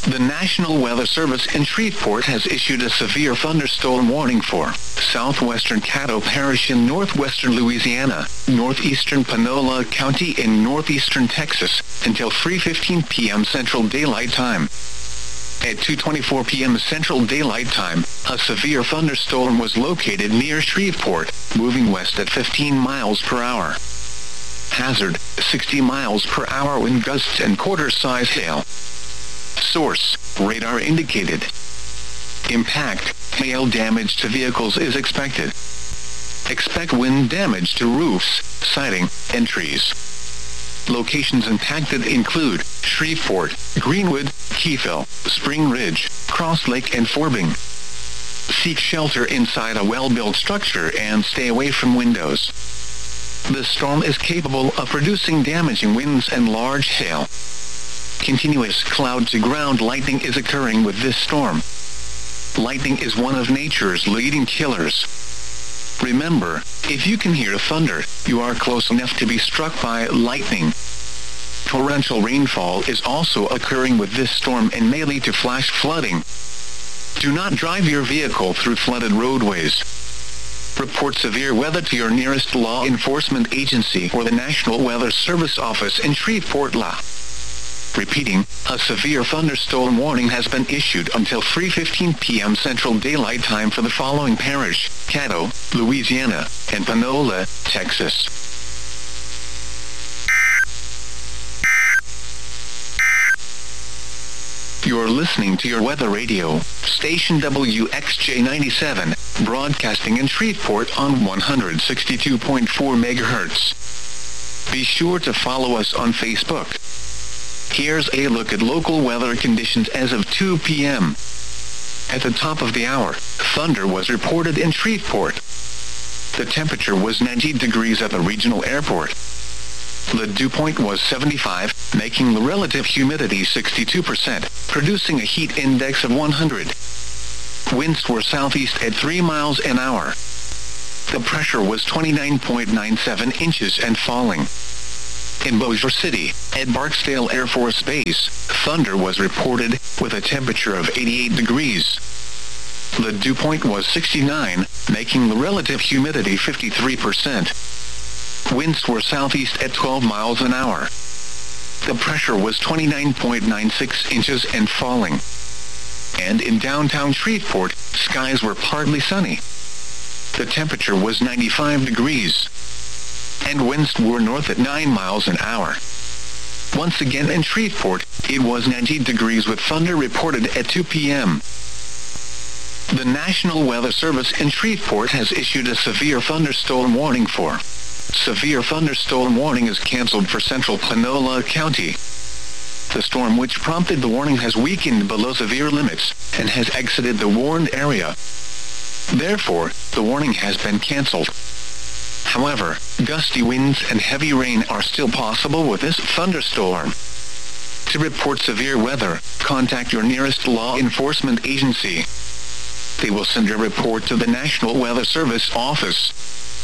The National Weather Service in Shreveport has issued a severe thunderstorm warning for southwestern Caddo Parish in northwestern Louisiana, northeastern Panola County in northeastern Texas, until 3:15 p.m. Central Daylight Time. At 2:24 p.m. Central Daylight Time, a severe thunderstorm was located near Shreveport, moving west at 15 miles per hour. Hazard, 60 miles per hour wind gusts and quarter-size hail. Source, radar indicated. Impact, hail damage to vehicles is expected. Expect wind damage to roofs, siding, and trees. Locations impacted include Shreveport, Greenwood, Keyville, Spring Ridge, Cross Lake, and Forbing. Seek shelter inside a well-built structure and stay away from windows. The storm is capable of producing damaging winds and large hail. Continuous cloud-to-ground lightning is occurring with this storm. Lightning is one of nature's leading killers. Remember, if you can hear thunder, you are close enough to be struck by lightning. Torrential rainfall is also occurring with this storm and may lead to flash flooding. Do not drive your vehicle through flooded roadways. Report severe weather to your nearest law enforcement agency or the National Weather Service office in Shreveport, La. Repeating, a severe thunderstorm warning has been issued until 3:15 p.m. Central Daylight Time for the following parish: Caddo, Louisiana, and Panola, Texas. You're listening to your weather radio, station WXJ 97, broadcasting in Shreveport on 162.4 MHz. Be sure to follow us on Facebook. Here's a look at local weather conditions as of 2 p.m. At the top of the hour, thunder was reported in Shreveport. The temperature was 90 degrees at the regional airport. The dew point was 75, making the relative humidity 62%, producing a heat index of 100. Winds were southeast at 3 miles an hour. The pressure was 29.97 inches and falling. In Bossier City, at Barksdale Air Force Base, thunder was reported, with a temperature of 88 degrees. The dew point was 69, making the relative humidity 53%. Winds were southeast at 12 miles an hour. The pressure was 29.96 inches and falling. And in downtown Shreveport, skies were partly sunny. The temperature was 95 degrees. And winds were north at 9 miles an hour. Once again in Shreveport, it was 90 degrees with thunder reported at 2 p.m. The National Weather Service in Shreveport has issued a severe thunderstorm warning for. Severe thunderstorm warning is canceled for central Panola County. The storm which prompted the warning has weakened below severe limits and has exited the warned area. Therefore, the warning has been canceled. However, gusty winds and heavy rain are still possible with this thunderstorm. To report severe weather, contact your nearest law enforcement agency. They will send a report to the National Weather Service office.